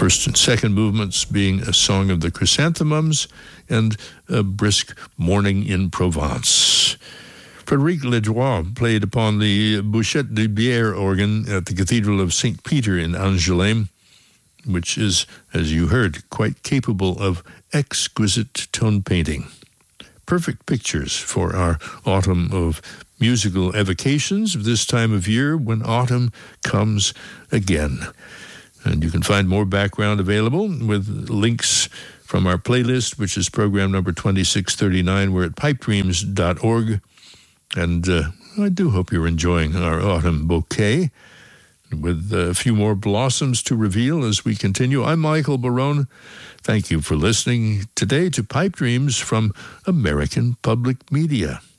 first and second movements being A Song of the Chrysanthemums and A Brisk Morning in Provence. Frédéric Ledroit played upon the Bouchette de Bière organ at the Cathedral of St. Peter in Angoulême, which is, as you heard, quite capable of exquisite tone painting. Perfect pictures for our autumn of musical evocations of this time of year when autumn comes again. And you can find more background available with links from our playlist, which is program number 2639. We're at pipedreams.org. And I do hope you're enjoying our autumn bouquet with a few more blossoms to reveal as we continue. I'm Michael Barone. Thank you for listening today to Pipe Dreams from American Public Media.